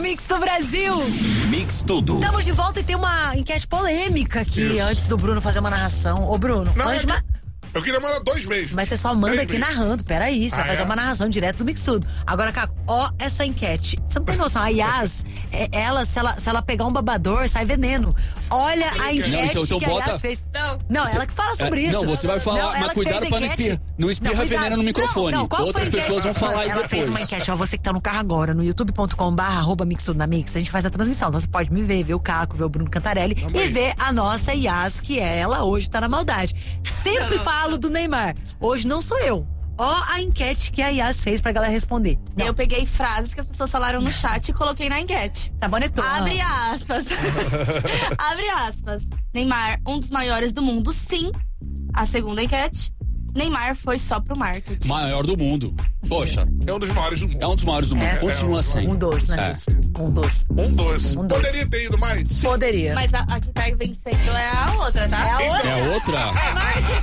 Mix do Brasil. Mix tudo. Estamos de volta e tem uma enquete polêmica aqui, antes do Bruno fazer uma narração. Ô, Bruno, eu queria mandar 2 beijos. Mas você só manda aqui narrando, peraí, você vai fazer uma narração direto do Mix Tudo. Agora, Caco, ó essa enquete. Você não tem noção, a Yas, se ela pegar um babador, sai veneno. Olha a enquete então que a bota... Yas fez. Não, ela que fala sobre isso. Não, você vai falar, mas cuidado pra não espirrar veneno no microfone. Outras pessoas vão falar aí depois. Ela fez uma enquete, ó, você que tá no carro agora, no youtube.com/mixtudonamix, a gente faz a transmissão, então você pode me ver o Caco, ver o Bruno Cantarelli e ver a nossa Yas, que ela hoje tá na maldade. Sempre falo do Neymar, hoje não sou eu. Ó a enquete que a Yas fez pra galera responder. Eu peguei frases que as pessoas falaram no chat e coloquei na enquete. Sabonetou. Abre aspas. Abre aspas. Neymar, um dos maiores do mundo, sim. A segunda enquete. Neymar foi só pro marketing. Maior do mundo. Poxa. É um dos maiores do mundo. É um dos maiores do mundo. Continua sendo. Um doce, né? Um doce. Poderia ter ido mais? Poderia. Mas a que tá vencendo é a outra, tá? É a outra? É marketing.